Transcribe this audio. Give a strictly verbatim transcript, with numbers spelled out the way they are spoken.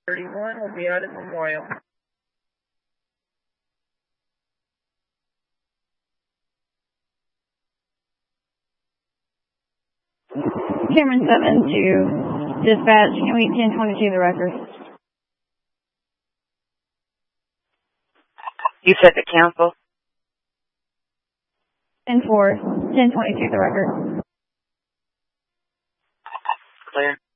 thirty-one will be out at Memorial. Cameron seven to dispatch, can we ten twenty-two the record? You said the council? ten four, ten twenty-two the record. Clear.